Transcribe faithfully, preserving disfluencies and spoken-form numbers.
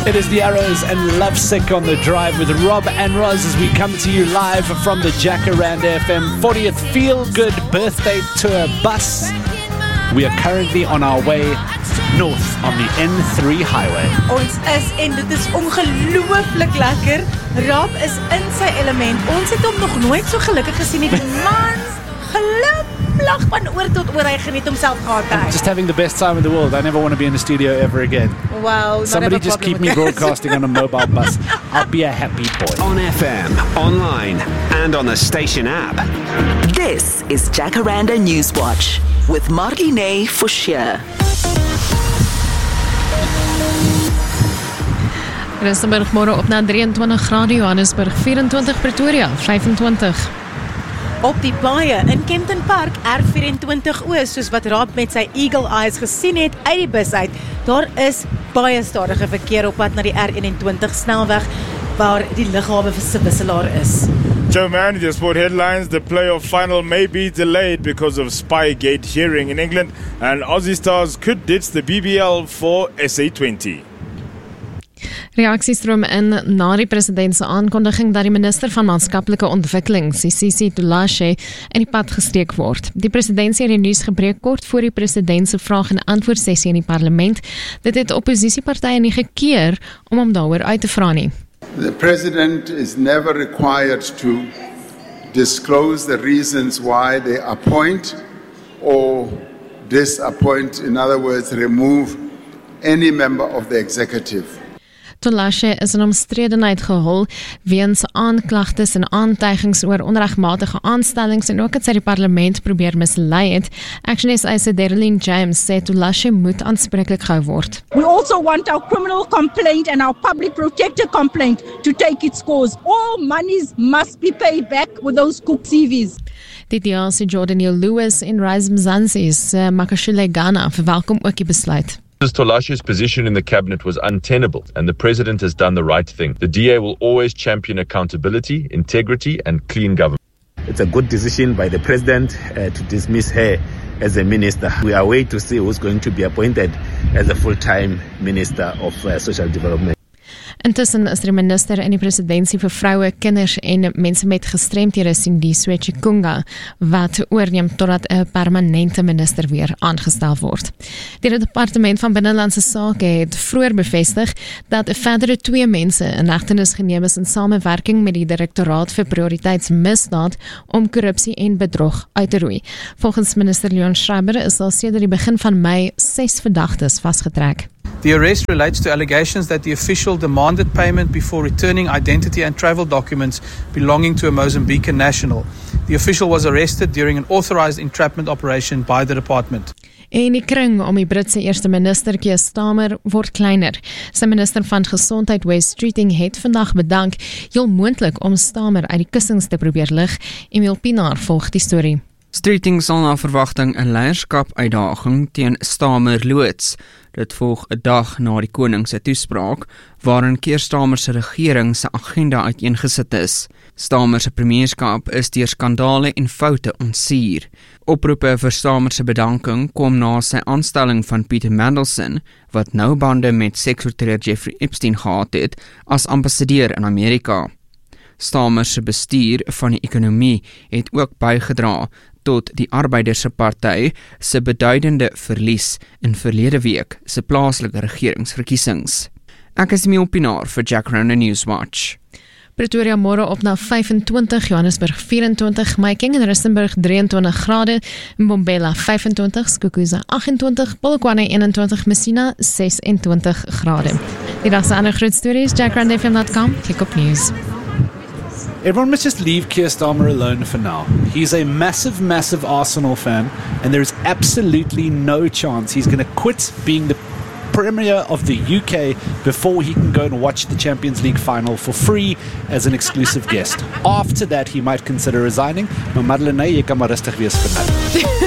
It is the Arrows and Lovesick on the drive with Rob and Roz as we come to you live from the Jacaranda F M fortieth Feel Good Birthday Tour bus. We are currently on our way north on the N three highway. Ons is, en dit is ongelooflik lekker. Rob is in sy element. Ons het hom nog nooit so gelukkig gesien nie. Die man glimlag van oor tot oor, hy geniet homself gehad. I'm just having the best time in the world. I never want to be in the studio ever again. Wow. Somebody just keep me broadcasting on a mobile bus. I'll be a happy boy. On F M, online, and on the station app. This is Jacaranda Newswatch with Margine Forshire. Rustenburg môre op na drieëntwintig grade, Johannesburg vyf-en-twintig, Pretoria vyf-en-twintig. Op die paaie in Kempton Park R vyf-en-twintig Oos, soos wat Raab met sy Eagle Eyes gesien het uit die bus uit, daar is baie stadige verkeer op pad na die R eenentwintig snelweg, waar die lughawe se wisselaar is. Joe Manager Sport headlines, the playoff final may be delayed because of Spygate hearing in England, and Aussie Stars could ditch the B B L for S A twenty. Reaksies stroom in na die president se aankondiging dat die minister van maatskaplike ontwikkeling, Sisisi Tulashe, in die pad gesteek word. Die president het die nuus gebreek kort voor die president se vraag en antwoord sessie in die parlement. Dit het opposisiepartye nie gekeer om hom daaroor uit te vra nie. The president is never required to disclose the reasons why they appoint or disappoint, in other words, remove any member of the executive. Tulashe is in omstredenheid gehul weens aanklagtes en aantuigings oor onregmatige aanstellings en ook het sy die parlement probeer mislei het. Action S A se Derlene James sê Tulashe moet aanspreeklik gehou word. We also want our criminal complaint and our public protector complaint to take its course. All monies must be paid back with those cook C Vs. Die D A se Jordan Lewis en Rise Mzansi se Makashule Ghana verwelkom ook die besluit. Tulashe's position in the cabinet was untenable, and the president has done the right thing. The D A will always champion accountability, integrity, and clean government. It's a good decision by the president uh, to dismiss her as a minister. We are waiting to see who's going to be appointed as a full-time minister of uh, social development. Intussen is die minister in die presidentsie vir vroue, kinders en mense met gestremthede Sindiswe Chikunga wat oorneem totdat 'n permanente minister weer aangestel word. Die departement van Binnelandse Sake het vroeër bevestig dat 'n verdere twee mense in hegtenis geneem is in samewerking met die Direktoraat vir Prioriteitsmisdaad om korrupsie en bedrog uit te roei. Volgens minister Leon Schreiber is al sedert die begin van Mei ses verdagtes vasgetrek. The arrest relates to allegations that the official demanded payment before returning identity and travel documents belonging to a Mozambican national. The official was arrested during an authorized entrapment operation by the department. En die kring om die Britse eerste minister Keir Starmer word kleiner. Sy minister van Gesondheid Wes Streeting het vandag bedank, heel moontlik om Starmer uit die kussings te probeer lig. Emil Pinaar volg die storie. Streeting sal na verwagting 'n leierskap uitdaging teen Starmer loods. Dit volg 'n dag na die koning se toespraak waarin Keir Starmer se regering se agenda uiteengesit is. Starmer se premierskap is deur skandale en foute ontsuur. Oproepe vir Starmer se bedanking kom na sy aanstelling van Peter Mandelson, wat nou bande met seksueel Jeffrey Epstein gehad het, as ambassadeur in Amerika. Starmer se bestuur van die ekonomie het ook bygedra tot die Arbeiderse Party se beduidende verlies in verlede week se plaaslike regeringsverkiesings. Ek is Emil Pinaar vir Jacaranda Newswatch. Pretoria môre op na vyf-en-twintig, Johannesburg vyf-en-twintig, Maiking en Rustenburg drieëntwintig grade, Mbombela vyf-en-twintig, Skukuza agt-en-twintig, Polokwane eenentwintig, Messina ses-en-twintig grade. Die dag se ander groot stories, jacaranda f m dot com, klik op news. Everyone must just leave Keir Starmer alone for now. He's a massive, massive Arsenal fan, and there is absolutely no chance he's going to quit being the Premier of the U K before he can go and watch the Champions League final for free as an exclusive guest. After that, he might consider resigning. Maar Madeleine, jy kan maar rustig wees vir nou.